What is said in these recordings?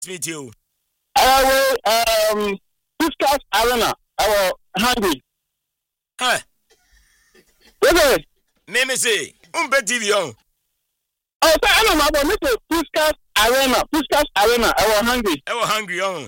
Meet you. Puskas Arena. I was hungry. Huh? Okay. Name say, TV on. Oh, I don't know about Mr. Puskas Arena. Puskas Arena. I was hungry. I was hungry on.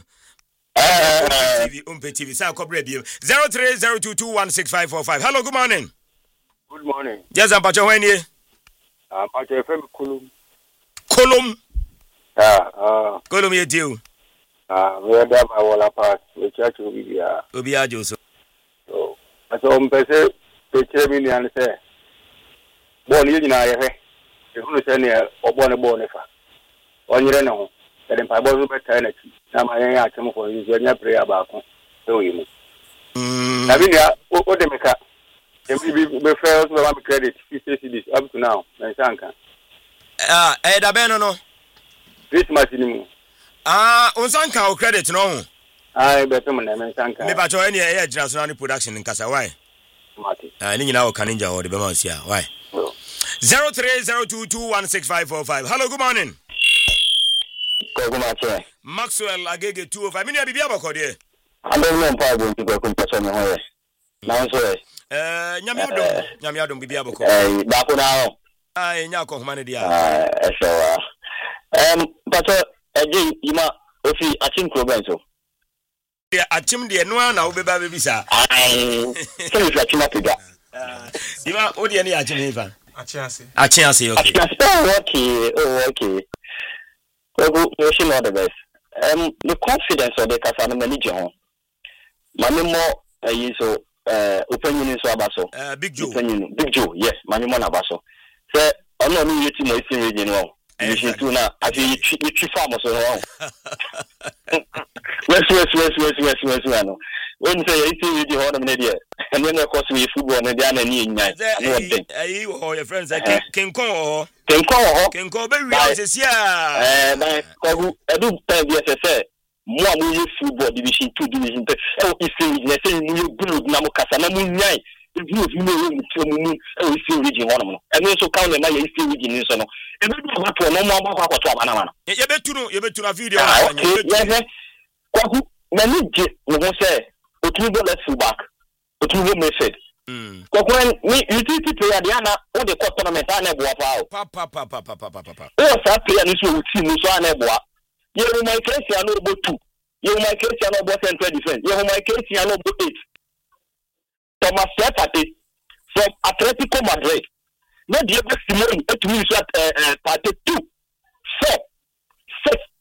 TV. Sa corporate 0302216545. Hello, good morning. Good morning. Yes, I'm Pacho when you. Pacho FM Kulum. Kolum. Kolum ye deal. We are there by Walla Pass. We church will be here. Obia Joseph. So, I saw him say, they tell me and say, born you know, who send you or born a bonifa. On your own, that in Pablo paternity. Now my young atom for you, your prayer about him. I mean, what they make up. We fail to have credit. He says this up to now. My son can. Eda Benono. Christmas anymore. Unsanka o credit no. I better man Sanka. Me pacho any air national production in Kasa why? Mati. Ni nyina o kaninja o de be man sia why? 0302216545. Hello, good morning. Good morning. Maxwell Agege 205. Me bibia bako de. I don't know how to go to person ho. Now so. Nyamiadom bibia bako. Bako now. Nya ko homa ne dia. So but again, Ima, if you achim Krobenso. Yeah, achim de no na obeba bebisa. So you achim apiga. Ima odi ani achim hefa. Achiase, okay. Okay. Well, wish you all the best. The confidence of the Kasana manager. Many more so opinion is Abaso. Big Joe. Big Joe, yes, Many more Abaso. So I'm not new to my region. You should do now. I think you farmers are wrong. West. When you say it's the whole media, and then of course we football and then your friends like can call very yes, yeah. I do tell the more football division 2 division 3. Oh, if you say you good Namukasa, if you know region one, and also count the money region in Sono. And no more about you better video. Manage, we will say, Otubo let's back. Otubo method. When utility player Diana, all the tournament I never wow. Papa. Oh, that player is with team, so I never. You my case, you know about 2. You my case, you know about central defense. You my case, you know about 8. Thomas Saturday from Atletico Madrid. Not the other Simone, it means that part 2, 4, 6.